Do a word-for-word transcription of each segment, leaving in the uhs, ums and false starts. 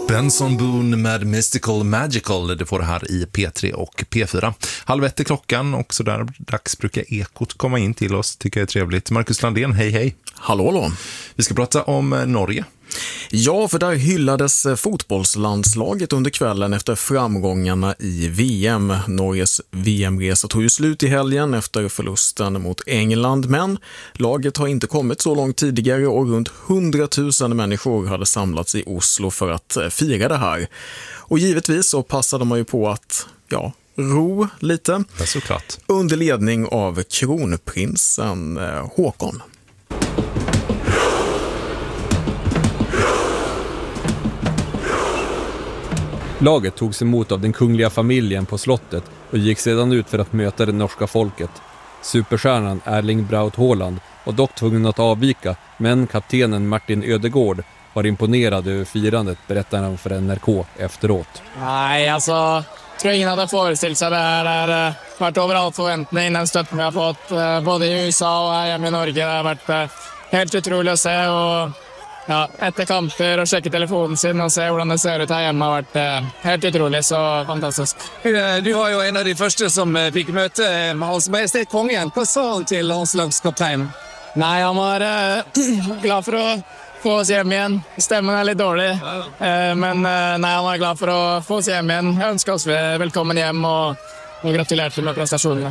Benson Boone med Mystical Magical, det får det här i P tre och P fyra. Halv ett är klockan och så där dags brukar Ekot komma in till oss, tycker jag är trevligt. Marcus Landén, hej hej. Hallå, hallå. Vi ska prata om Norge. Ja, för där hyllades fotbollslandslaget under kvällen efter framgångarna i V M. Norges V M-resa tog ju slut i helgen efter förlusten mot England, men laget har inte kommit så långt tidigare och runt hundratusen människor hade samlats i Oslo för att fira det här. Och givetvis så passade man ju på att, ja, ro lite. Ja, såklart. Under ledning av kronprinsen Håkon. Laget togs emot av den kungliga familjen på slottet och gick sedan ut för att möta det norska folket. Superstjärnan Erling Braut Haaland var dock tvungen att avvika, men kaptenen Martin Ödegård var imponerad över firandet, berättar han för N R K efteråt. Nej, alltså, jag tror ingen hade föreställt sig det här. Det har varit överallt förväntning. Den stötten vi har fått både i U S A och här hemma i Norge. Det har varit helt otroligt att se. Och ja, efter kamper och checka telefonen sin och se hur det ser ut här hemma har varit eh, helt otroligt, så fantastiskt. Du har ju en av de första som fick möta Hans Majestät Kongen. Vad sa han till landslagskapten? Nej, han var eh, glad för att få oss hem igen. Stämmen är lite dålig, eh, men eh, nej, han var glad för att få oss hem igen. Jag önskar oss välkommen hem och, och gratulerar till med prestationerna.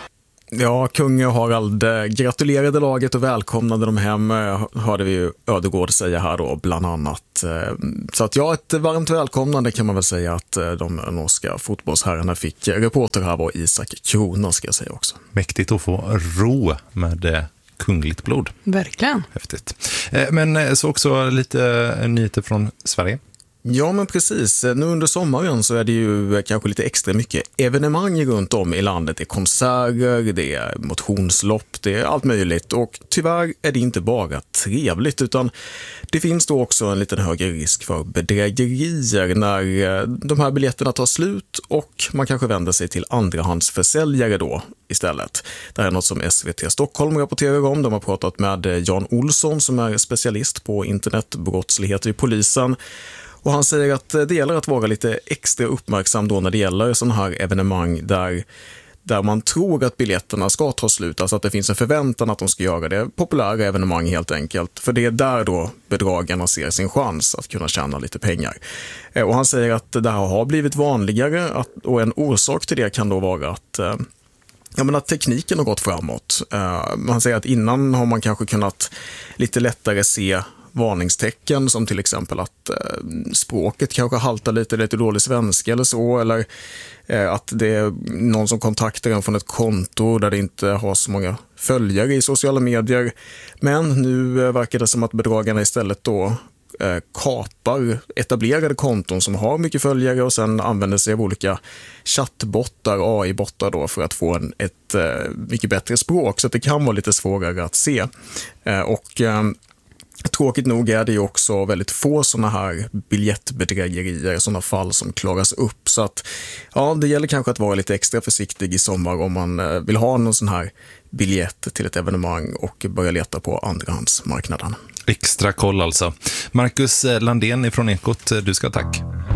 Ja, kung Harald gratulerade laget och välkomnade dem hem, hörde vi ju Ödegård säga här då bland annat. Så att ja, ett varmt välkomnande kan man väl säga att de norska fotbollsherrarna fick. Reporter här var Isak Krona, ska jag säga också. Mäktigt att få ro med kungligt blod. Verkligen. Häftigt. Men så också lite nyheter från Sverige. Ja, men precis. Nu under sommaren så är det ju kanske lite extra mycket evenemang runt om i landet. Det är konserter, det är motionslopp, det är allt möjligt. Och tyvärr är det inte bara trevligt, utan det finns då också en liten högre risk för bedrägerier när de här biljetterna tar slut och man kanske vänder sig till andrahandsförsäljare då istället. Det här är något som S V T Stockholm rapporterar om. De har pratat med Jan Olsson som är specialist på internetbrottslighet i polisen. Och han säger att det gäller att vara lite extra uppmärksam då när det gäller sådana här evenemang där, där man tror att biljetterna ska ta slut. Alltså att det finns en förväntan att de ska göra det. Populära evenemang helt enkelt. För det är där då bedragarna ser sin chans att kunna tjäna lite pengar. Och han säger att det här har blivit vanligare att, och en orsak till det kan då vara att ja, men att tekniken har gått framåt. Han säger att innan har man kanske kunnat lite lättare se varningstecken som till exempel att eh, språket kanske haltar lite, lite dålig svenska eller så, eller eh, att det är någon som kontaktar en från ett konto där det inte har så många följare i sociala medier. Men nu eh, verkar det som att bedragarna istället då eh, kapar etablerade konton som har mycket följare och sen använder sig av olika chattbottar, A I-bottar då för att få en, ett eh, mycket bättre språk, så att det kan vara lite svårare att se. Eh, och eh, Tråkigt nog är det ju också väldigt få sådana här biljettbedrägerier, sådana fall som klaras upp. Så att ja, det gäller kanske att vara lite extra försiktig i sommar om man vill ha någon sån här biljett till ett evenemang och börja leta på andrahandsmarknaden. Extra koll alltså. Marcus Landén från Ekot, du ska tack.